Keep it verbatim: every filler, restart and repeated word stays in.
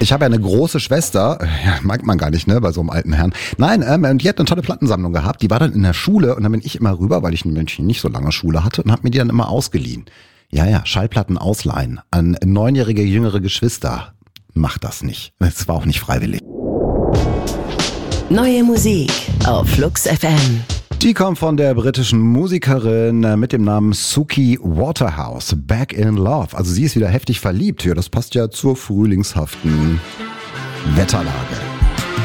Ich habe ja eine große Schwester, ja, mag man gar nicht, ne, bei so einem alten Herrn. Nein, ähm, und die hat eine tolle Plattensammlung gehabt. Die war dann in der Schule und dann bin ich immer rüber, weil ich ein Männchen nicht so lange Schule hatte und habe mir die dann immer ausgeliehen. Ja, ja, Schallplatten ausleihen an neunjährige jüngere Geschwister. Macht das nicht. Es war auch nicht freiwillig. Neue Musik auf Flux F M. Die kommt von der britischen Musikerin mit dem Namen Suki Waterhouse. Back in Love. Also sie ist wieder heftig verliebt. Ja, das passt ja zur frühlingshaften Wetterlage.